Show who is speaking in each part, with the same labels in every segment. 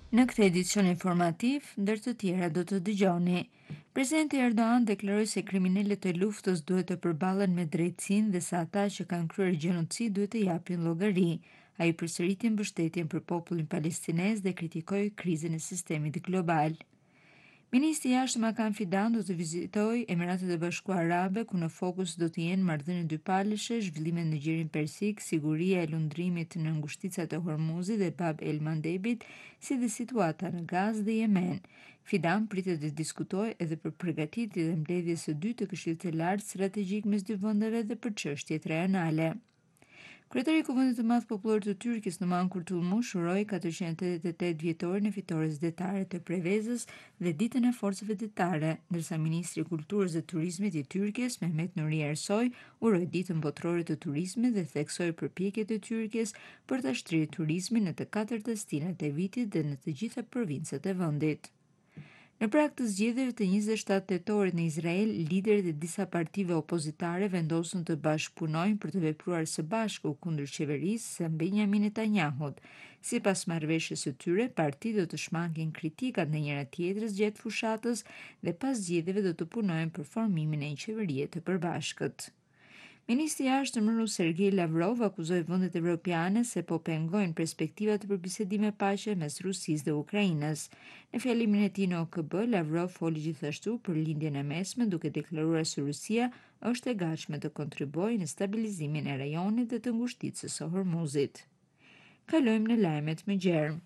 Speaker 1: Në këtë edicion informativ, ndër të tjera do të dëgjoni. Presidenti Erdogan deklaroi se kriminalët e luftës duhet të përballen me drejtësinë dhe se ata që kanë kryer gjenocid duhet të japin llogari. Ai përsëriti mbështetjen për popullin palestinez dhe kritikoi krizën e sistemit global. Ministri i Jashtëm Hakan Fidan do të vizitojë Emiratet e Bashkuara Arabe, ku në fokus do të jenë marrëdhëniet dypalëshe, zhvillimet në gjirin persik, siguria e lundrimit në ngushticat e Hormuzit dhe Bab el Mandebit, si dhe situata në Gazë dhe Yemen. Fidan pritet të diskutojë edhe për përgatitjen e mbledhjes së dytë të Këshillit të Lartë strategjik mes dy vendeve dhe për çështjet rajonale. Kryetari i Kuvendit të Madh Popullor të Turqisë Numan Kurtulmush uroi 488 vjetorin e fitores detare të Prevezës dhe ditën e forcave detare, ndërsa ministri i Kulturës dhe Turizmit i Turqisë Mehmet Nuri Ersoy uroi ditën botërore të turizmit dhe theksoi përpjekjet e Turqisë për ta shtrirë turizmin në të katërt destinat e vitit dhe në të gjitha provincat e vendit. Në prag të zgjedhjeve të 27 tetorit në Izrael, liderët e disa partive opozitare vendosën të bashkëpunojnë për të vepruar së bashku kundër qeverisë së Benjamin Netanyahut. Sipas marrëveshjes së tyre, partitë do të shmangin kritikat në njëra tjetrës gjatë fushatës dhe pas zgjedhjeve do të punojnë për formimin e një qeverie të përbashkët. Ministri i Jashtëm rus Sergej Lavrov akuzoi vendet evropiane se po pengojnë perspektivat për bisedime paqe mes Rusisë dhe Ukrainës. Në fjalimin e tij në OKB, Lavrov foli gjithashtu për lindjen e mesme, duke deklaruar se Rusia është e gatshme të kontribuojë në stabilizimin e rajonit dhe të ngushticës së Hormuzit. Kalojmë në lajmet më gjerë.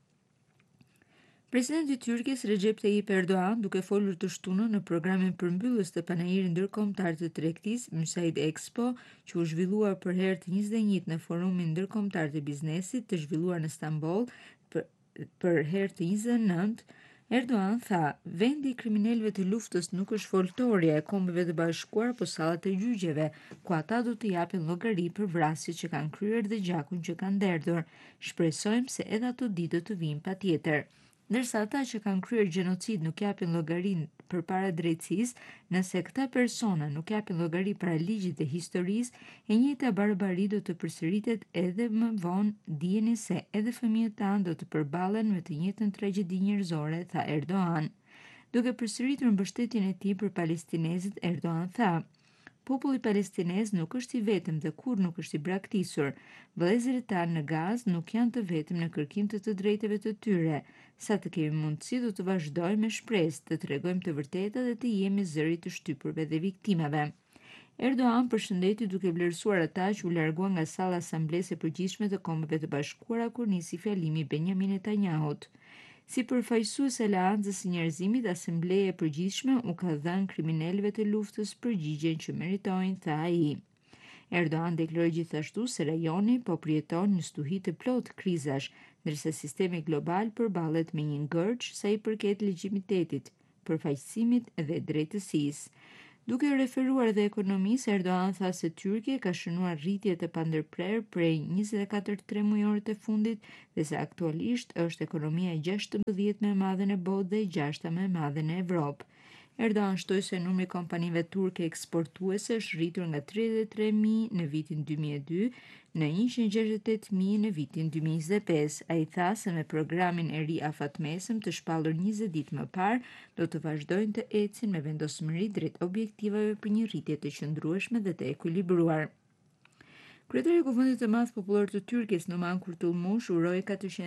Speaker 1: Presidenti i Turqisë Recep Tayyip Erdogan, duke folur të shtunën në programin përmbyllës të panairit ndërkombëtar të tregtisë Mysaid Expo, që u zhvillua për herë të 21 në Forumin Ndërkombëtar të Biznesit të zhvilluar në Stamboll për herë të 29, Erdogan tha: "Vendi i kriminalëve të luftës nuk është foltorja e Kombeve të Bashkuar, po sallat e gjyqeve, ku ata do të japin llogari për vrasjet që kanë kryer dhe gjakun që kanë derdhur. Shpresojmë se edhe ato ditë do të vijnë patjetër." Ndërsa ata që kanë kryer gjenocid nuk japin llogarinë përpara drejtësisë, nëse këta persona nuk japin llogari para ligjit dhe historisë, e njëjta barbari do të përsëritet edhe më vonë. Dijeni se edhe fëmijët tanë do të përballen me të njëjtën tragjedi njerëzore, tha Erdogan. Duke përsëritur mbështetjen e tij për palestinezët, Erdogan tha: "Populli palestinez nuk është i vetëm dhe kur nuk është i braktisur. Vëllezërit tanë në Gazë nuk janë të vetëm në kërkim të drejtave të tyre. Sa të kemi mundësi do të vazhdojmë me shpresë të tregojmë të vërtetat dhe të jemi zëri të shtypurve dhe viktimave." Erdogan përshëndeti duke vlerësuar ata që u larguan nga salla e Asamblesë së Përgjithshme të Kombeve të Bashkuara kur nisi fjalimi i Benjamin Netanyahut. Si përfaqësues e Aleancës së Njerëzimit, Asambleja e Përgjithshme u ka dhënë kriminalëve të luftës përgjigjen që meritojnë, tha ai. Erdogan deklaroi gjithashtu se rajoni po përjeton një stuhi të plotë krizash, ndërsa sistemi global përballet me një ngërç sa i përket legjimitetit, përfaqësimit dhe drejtësisë. Duke u referuar dhe ekonomisë, Erdogan tha se Turqia ka shënuar rritje të pandërprerë prej 24 tremujorët e fundit dhe se aktualisht është ekonomia e 16 më e madhe në botë dhe e 6-ta më e madhe në Evropë. Erdogan shtoi se numri i kompanive turke eksportuese është rritur nga 33.000 në vitin 2002 në 168.000 në vitin 2025. Ai tha se me programin e ri afatmesëm të shpallur 20 ditë më parë do të vazhdojnë të ecin me vendosmëri drejt objektivave për një rritje të qëndrueshme dhe të ekuilibruar. Kryetari i Kuvendit të Madh Popullor të Turqisë Numan Kurtulmush uroi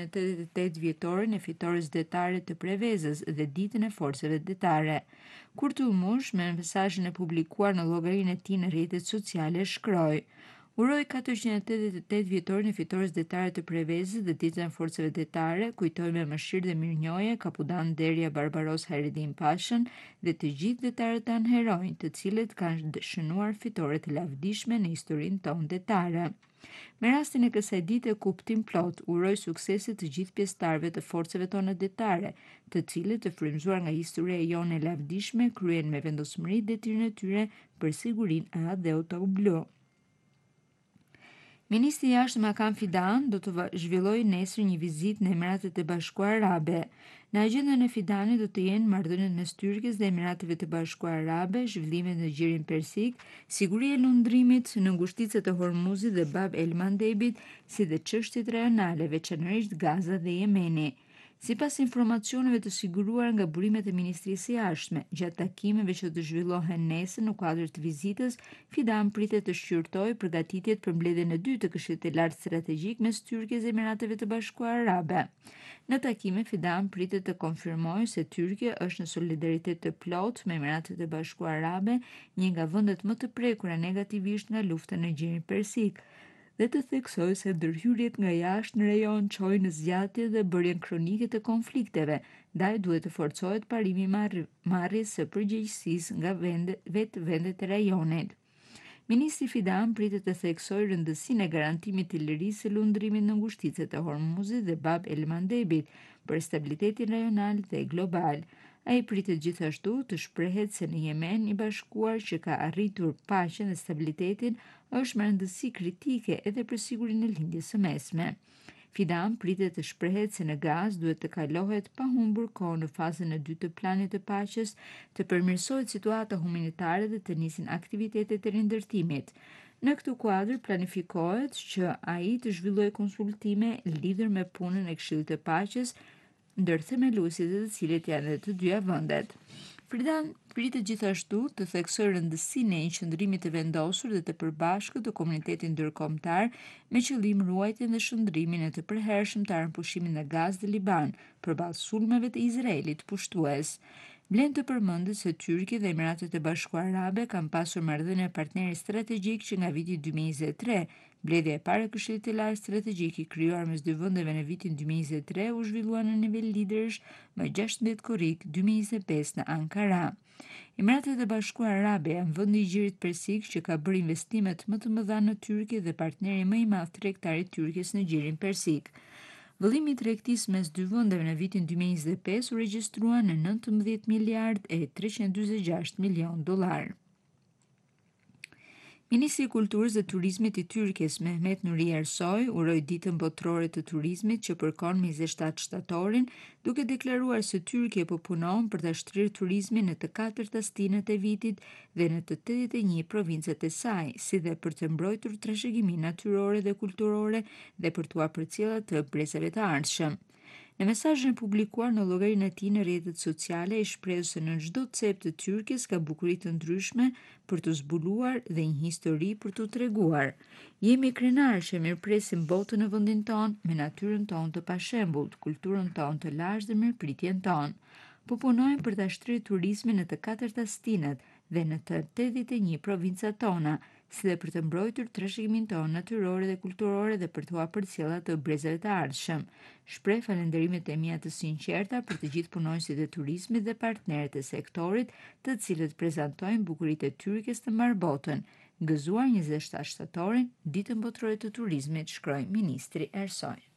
Speaker 1: 488 vjetorin e fitores detare të Prevezës dhe ditën e forcave detare. Kurtulmush, me mesazhin e publikuar në llogarinë e tij në rrjetet sociale, shkroi: "Uroj 488 vjetorin e fitores detare të Prevezës dhe ditën e forcave detare, kujtoj me mëshirë dhe mirënjohje Kapudan Derya Barbaros Hayreddin Pashën dhe të gjithë detarët tanë heronj, të cilët kanë shënuar fitore të lavdishme në historinë tonë detare." Me rastin e kësaj dite kuptim plot, uroj suksese të gjithë pjesëtarëve të forcave tona detare, të cilët të frymzuar nga historia jone e lavdishme kryen me vendosmëri detyrin e tyre për sigurinë e adheu blu. Ministri i Jashtëm Hakan Fidan do të zhvillojë nesër një vizitë në Emiratet e Bashkuara Arabe. Në agjendën e Fidanit do të jenë marrëdhëniet mes Turqisë dhe Emirateve të Bashkuara Arabe, zhvillimet në gjirin persik, siguria e lundrimit në ngushticat e Hormuzit dhe Bab el Mandebit, si dhe çështjet rajonale, veçanërisht Gaza dhe Jemeni. Sipas informacioneve të siguruara nga burimet e Ministrisë së Jashtme, gjatë takimeve që të zhvillohen nesër në kuadër të vizitës, Fidan pritet të shqyrtojë përgatitjet për mbledhjen e dytë të Këshillit të Lartë Strategjik mes Tyrkisë dhe Emirateve të Bashkuara Arabe. Në takime, Fidan pritet të konfirmojë se Tyrkia është në solidaritet të plotë me Emiratet e Bashkuara Arabe, një nga vendet më të prekura negativisht nga lufta në Gjirin Persik, dhe të theksoj se ndërhyrjet nga jashtë në rajon çojnë në zgjatje dhe bërjen kronike të konflikteve, ndaj duhet të forcohet parimi i marrjes së përgjegjësisë nga vendet e rajonit. Ministri Fidan pritet të theksojë rëndësinë e garantimit të lirisë së lundrimit në ngushticet e Hormuzit dhe Bab el Mandebit për stabilitetin rajonal dhe global. Ai pritet gjithashtu të shprehet se në Yemen i Bashkuar, që ka arritur paqen dhe stabilitetin, është me rëndësi kritike edhe për sigurinë e lindjes së mesme. Fidan pritet të shprehet se në Gazë duhet të kalohet pa humbur kohë në fazën e dytë të planit të paqes, të përmirësohet situata humanitare dhe të nisin aktivitetet e rindërtimit. Në këtë kuadër planifikohet që ai të zhvillojë konsultime lidhur me punën e Këshillit të Paqes ndër themeluesit e të cilët janë edhe të dyja vendet. Fidan pritet gjithashtu të theksojë rëndësinë e një qëndrimi të vendosur dhe të përbashkët të komunitetit ndërkombëtar me qëllim ruajtjen dhe shndrimin e të përhershëm të armëpushimit në Gazë dhe Liban përballë sulmeve të Izraelit pushtues. Vlen të përmendet se Tyrkia dhe Emiratet e Bashkuara Arabe kanë pasur marrëdhënie partneri strategjik që nga viti 2023. Mbledhja e parë e Këshillit të Lartë Strategjik i krijuar mes dy vendeve në vitin 2023 u zhvillua në nivel liderish më 16 korrik 2025 në Ankara. Emiratet e Bashkuara Arabe janë vendi i Gjirit Persik që ka bërë investimet më të mëdha në Tyrki dhe partneri më i madh tregtar i Tyrkisë në Gjirin Persik. Vëllimi i tregtisë mes dy vendeve në vitin 2025 u regjistrua në 19 miliard e 346 milion dollar. Ministri i Kulturës dhe Turizmit i Tyrkisë, Mehmet Nuri Ersoy, uroi ditën botërore të turizmit që përkon me 27 shtatorin, duke deklaruar se Tyrkia po punon për ta shtrirë turizmin në të katërta stinët e vitit dhe në të 81 provincët e saj, si dhe për të mbrojtur trashëgiminë natyrore dhe kulturore dhe për t'u përcjellë të brezave të ardhshëm. Në mesazhin e publikuar në llogarinë e tij në rrjetet sociale, ai shpreh se në çdo cep të Tyrkisë ka bukuri të ndryshme për të zbuluar dhe një histori për t'u treguar. Jemi krenarë që mirëpresim botën në vendin tonë, me natyrën tonë të pashembull, kulturën tonë të lashtë dhe mirëpritjen tonë. Po punojmë për ta shtrirë turizmin në të katërta stinët dhe në të 81 provincat tona, si dhe për të mbrojtur trashëgiminë tonë natyrore dhe kulturore dhe për t'u përcjellë të brezave të ardhshëm. Shpreh falënderimet e mia të sinqerta për të gjithë punonësit e turizmit dhe partnerët e sektorit, të cilët prezantojnë bukuritë e Tyrkisë të mbar botën. Gëzuar 27 shtatorin, ditën botërore të turizmit, shkroi ministri Ersoy.